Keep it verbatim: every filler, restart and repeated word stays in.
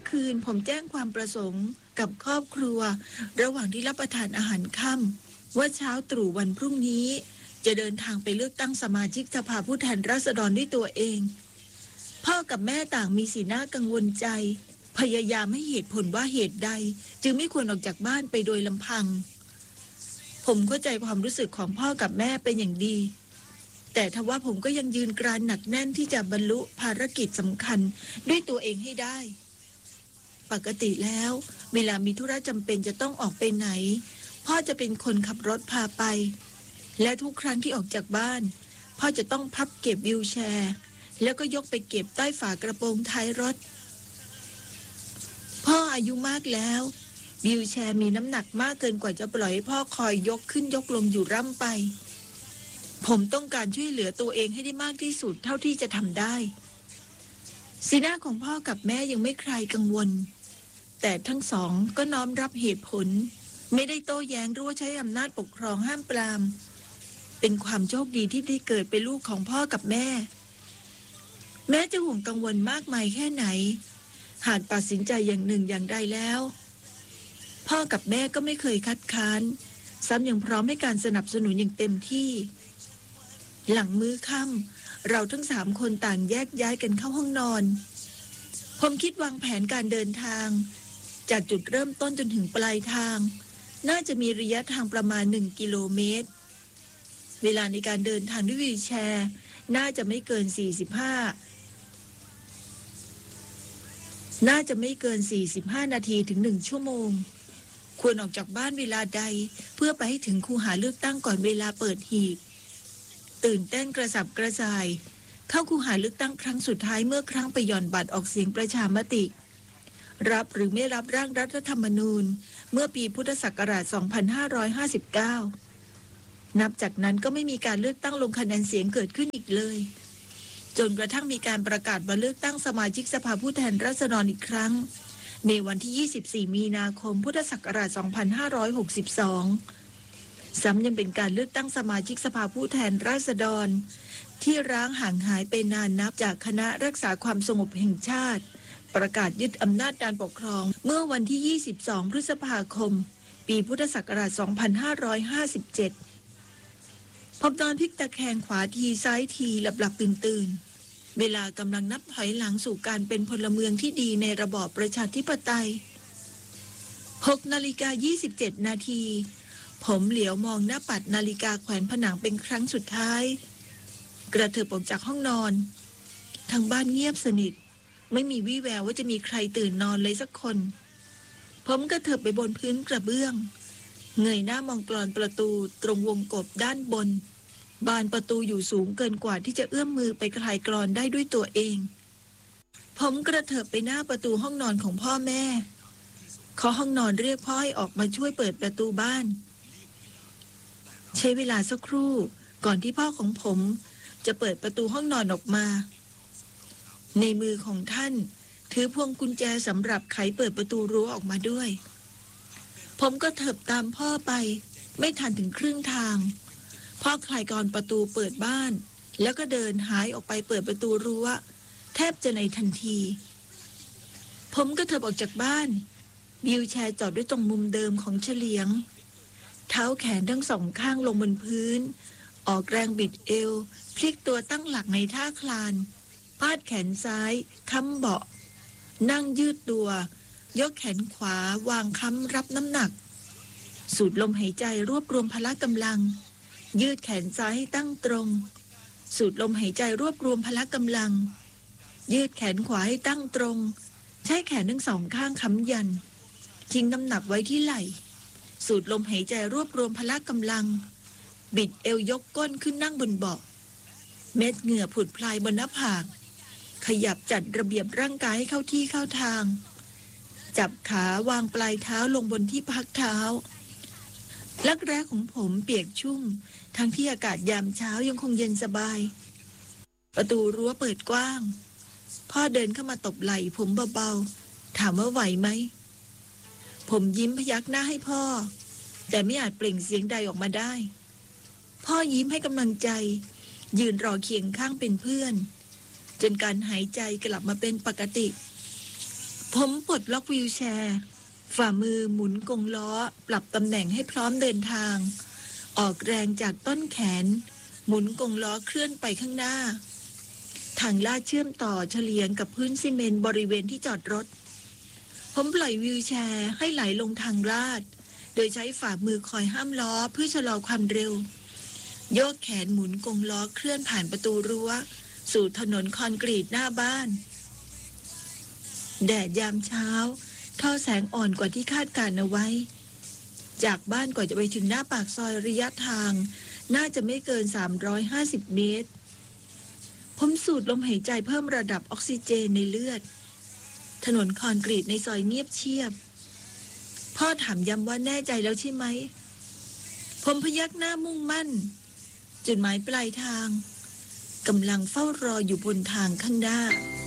คืนผมแจ้งความประสงค์กับครอบครัวระหว่างที่รับประทานอาหารค่ำว่าเช้าตรู่วันพรุ่งนี้จะเดินทางไปเลือกตั้งสมาชิกสภาผู้แทนราษฎรด้วยตัวเองพ่อกับแม่ต่างมีสีหน้ากังวลใจพยายามให้เหตุผลว่าเหตุใดจึงไม่ควรออกจากบ้านไปโดยลำพังผมเข้าใจความรู้สึกของพ่อกับแม่เป็นอย่างดีแต่ทว่าผมก็ยังยืนกรานหนักแน่นที่จะบรรลุภารกิจสำคัญด้วยตัวเองให้ได้ปกติแล้วเวลามีธุระจำเป็นจะต้องออกไปไหนพ่อจะเป็นคนขับรถพาไปและทุกครั้งที่ออกจากบ้านพ่อจะต้องพับเก็บวีลแชร์แล้วก็ยกไปเก็บใต้ฝากระโปรงท้ายรถพ่ออายุมากแล้ววีลแชร์มีน้ำหนักมากเกินกว่าจะปล่อยให้พ่อคอยยกขึ้นยกลงอยู่ร่ำไปผมต้องการช่วยเหลือตัวเองให้ได้มากที่สุดเท่าที่จะทำได้สีหน้าของพ่อกับแม่ยังไม่คลายกังวลแต่ทั้งสองก็น้อมรับเหตุผลไม่ได้โต้แย้งหรือว่าใช้อำนาจปกครองห้ามปรามเป็นความโชคดีที่ได้เกิดเป็นลูกของพ่อกับแม่แม้จะห่วงกังวลมากมายแค่ไหนหากตัดสินใจอย่างหนึ่งอย่างใดแล้วพ่อกับแม่ก็ไม่เคยคัดค้านซ้ำยังพร้อมให้การสนับสนุนอย่างเต็มที่หลังมื้อค่ำเราทั้งสามคนต่างแยกย้ายกันเข้าห้องนอนผมคิดวางแผนการเดินทางจากจุดเริ่มต้นจนถึงปลายทางน่าจะมีระยะทางประมาณหนึ่งกิโลเมตรเวลาในการเดินทางด้วยวีลแชร์น่าจะไม่เกินสี่สิบห้าน่าจะไม่เกินสี่สิบห้านาทีถึงหนึ่งชั่วโมงควรออกจากบ้านเวลาใดเพื่อไปให้ถึงคูหาเลือกตั้งก่อนเวลาเปิดหีบตื่นเต้นกระสับกระส่ายเข้าคูหาเลือกตั้งครั้งสุดท้ายเมื่อครั้งไปหย่อนบัตรออกเสียงประชามติรับหรือไม่รับร่างรัฐธรรมนูญเมื่อปีพุทธศักราช สองพันห้าร้อยห้าสิบเก้า นับจากนั้นก็ไม่มีการเลือกตั้งลงคะแนนเสียงเกิดขึ้นอีกเลยจนกระทั่งมีการประกาศวันเลือกตั้งสมาชิกสภาผู้แทนราษฎรอีกครั้งในวันที่ยี่สิบสี่มีนาคมพุทธศักราช สองพันห้าร้อยหกสิบสอง ซ้ำยังเป็นการเลือกตั้งสมาชิกสภาผู้แทนราษฎรที่ร้างห่างหายไปนานนับจากคณะรักษาความสงบแห่งชาติประกาศยึดอำนาจการปกครองเมื่อวันที่ยี่สิบสองพฤษภาคมปีพุทธศักราช สองพันห้าร้อยห้าสิบเจ็ด ผมนอนพลิกตะแคงขวาทีซ้ายทีหลับๆตื่นๆเวลากำลังนับถอยหลังสู่การเป็นพลเมืองที่ดีในระบอบประชาธิปไตย หกนาฬิกายี่สิบเจ็ดนาทีผมเหลียวมองหน้าปัดนาฬิกาแขวนผนังเป็นครั้งสุดท้ายกระเถิบออกจากห้องนอนทางบ้านเงียบสนิทไม่มีวี่แววว่าจะมีใครตื่นนอนเลยสักคนผมกระเถิบไปบนพื้นกระเบื้องเงยหน้ามองกลอนประตูตรงวงกบด้านบนบานประตูอยู่สูงเกินกว่าที่จะเอื้อมมือไปคลายกลอนได้ด้วยตัวเองผมกระเถิบไปหน้าประตูห้องนอนของพ่อแม่เคาะห้องนอนเรียกพ่อให้ออกมาช่วยเปิดประตูบ้านใช้เวลาสักครู่ก่อนที่พ่อของผมจะเปิดประตูห้องนอนออกมาในมือของท่านถือพวงกุญแจสำหรับไขเปิดประตูรั้วออกมาด้วยผมก็เถิบตามพ่อไปไม่ทันถึงครึ่งทางพ่อคลายกลอนประตูเปิดบ้านแล้วก็เดินหายออกไปเปิดประตูรั้วแทบจะในทันทีผมก็เถิบออกจากบ้านวีลแชร์จอดด้วยตรงมุมเดิมของเฉลียงเท้าแขนทั้งสองข้างลงบนพื้นออกแรงบิดเอวพลิกตัวตั้งหลักในท่าคลานพาดแขนซ้ายค้ำเบาะนั่งยืดตัวยกแขนขวาวางค้ำรับน้ำหนักสูดลมหายใจรวบรวมพละกำลังยืดแขนซ้ายให้ตั้งตรงสูดลมหายใจรวบรวมพละกำลังยืดแขนขวาให้ตั้งตรงใช้แขนทั้งสองข้างค้ำยันทิ้งน้ำหนักไว้ที่ไหล่สูดลมหายใจรวบรวมพละกำลังบิดเอวยกก้นขึ้นนั่งบนเบาะเม็ดเหงื่อผุดพลายบนหน้าผากขยับจัดระเบียบร่างกายให้เข้าที่เข้าทางจับขาวางปลายเท้าลงบนที่พักเท้ารักแร้ของผมเปียกชุ่มทั้งที่อากาศยามเช้ายังคงเย็นสบายประตูรั้วเปิดกว้างพ่อเดินเข้ามาตบไหล่ผมเบาๆถามว่าไหวไหมผมยิ้มพยักหน้าให้พ่อแต่ไม่อาจเปล่งเสียงใดออกมาได้พ่อยิ้มให้กำลังใจยืนรอเคียงข้างเป็นเพื่อนจนการหายใจกลับมาเป็นปกติผมปลดล็อกวีลแชร์ ฝ่ามือหมุนกงล้อปรับตำแหน่งให้พร้อมเดินทาง ออกแรงจากต้นแขน หมุนกงล้อเคลื่อนไปข้างหน้า ทางลาดเชื่อมต่อเฉลียงกับพื้นซีเมนต์บริเวณที่จอดรถ ผมปล่อยวีลแชร์ให้ไหลลงทางลาด โดยใช้ฝ่ามือคอยห้ามล้อเพื่อชะลอความเร็ว โยกแขนหมุนกงล้อเคลื่อนผ่านประตูรั้ว สู่ถนนคอนกรีตหน้าบ้าน แดดยามเช้าทอแสงอ่อนกว่าที่คาดการเอาไว้ จากบ้านกว่าจะไปถึงหน้าปากซอยระยะทาง น่าจะไม่เกินสามร้อยห้าสิบเมตร ผมสูดลมหายใจเพิ่มระดับออกซิเจนในเลือด ถนนคอนกรีตในซอยเงียบเชียบ พ่อถามย้ำว่าแน่ใจแล้วใช่ไหม ผมพยักหน้ามุ่งมั่น จุดหมายปลายทางกำลังเฝ้ารออยู่บนทางข้างหน้า